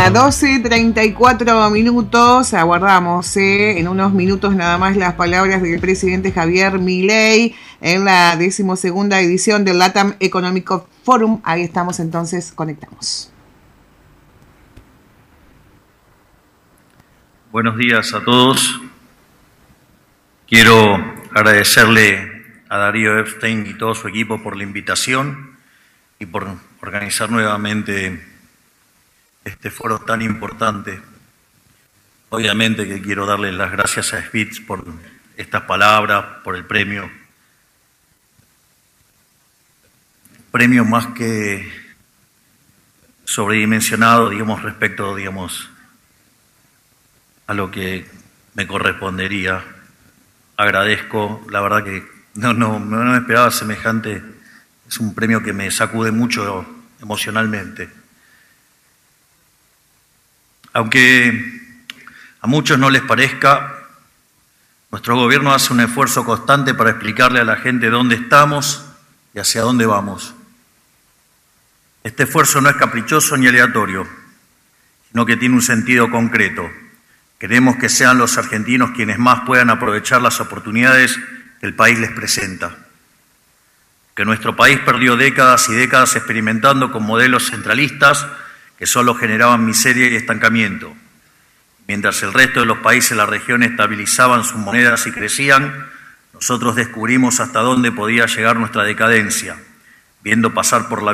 12:34. Aguardamos en unos minutos nada más las palabras del presidente Javier Milei en la 12ª edición del LATAM Economic Forum. Ahí estamos entonces, conectamos. Buenos días a todos. Quiero agradecerle a Darío Epstein y todo su equipo por la invitación y por organizar nuevamente este foro tan importante. Obviamente que quiero darle las gracias a Spitz por estas palabras, por el premio. Premio más que sobredimensionado, digamos, respecto, digamos, a lo que me correspondería. Agradezco, la verdad que no me esperaba semejante. Es un premio que me sacude mucho emocionalmente. Aunque a muchos no les parezca, nuestro gobierno hace un esfuerzo constante para explicarle a la gente dónde estamos y hacia dónde vamos. Este esfuerzo no es caprichoso ni aleatorio, sino que tiene un sentido concreto. Queremos que sean los argentinos quienes más puedan aprovechar las oportunidades que el país les presenta. Que nuestro país perdió décadas y décadas experimentando con modelos centralistas que solo generaban miseria y estancamiento. Mientras el resto de los países de la región estabilizaban sus monedas y crecían, nosotros descubrimos hasta dónde podía llegar nuestra decadencia, viendo pasar por la